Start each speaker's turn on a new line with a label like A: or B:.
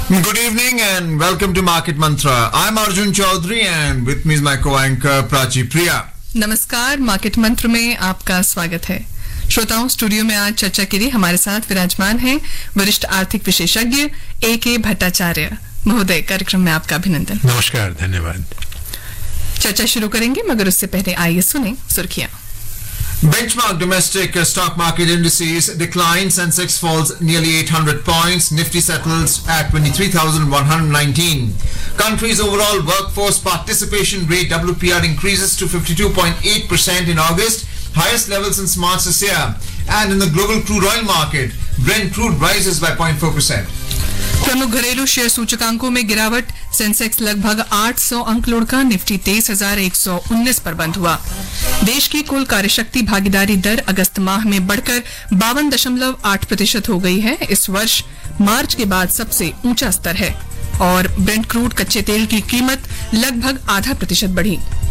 A: Good evening and welcome to Market Mantra. I'm Arjun Chaudhary and with me is my co-anchor Prachi Priya.
B: नमस्कार, market मंत्र में आपका स्वागत है। श्रोताओं, स्टूडियो में आज चर्चा के लिए हमारे साथ विराजमान हैं वरिष्ठ आर्थिक विशेषज्ञ A.K. भट्टाचार्य महोदय। कार्यक्रम में आपका अभिनंदन।
C: नमस्कार, धन्यवाद।
B: चर्चा शुरू करेंगे मगर उससे पहले आइए सुने सुर्खियां।
A: Benchmark domestic stock market indices decline. Sensex falls nearly 800 points. Nifty settles at 23,119. Country's overall workforce participation rate (WPR) increases to 52.8% in August, highest level since March this year. And in the global crude oil market, Brent crude rises by 0.4%.
B: प्रमुख घरेलू share सूचकांकों में गिरावट। Sensex लगभग 800 अंक लुढ़का, Nifty 23,119 पर बंद हुआ। देश की कुल कार्यशक्ति भागीदारी दर अगस्त माह में बढ़कर 52.8% हो गई है। इस वर्ष मार्च के बाद सबसे ऊंचा स्तर है और ब्रेंट क्रूड कच्चे तेल की कीमत लगभग 0.5% बढ़ी।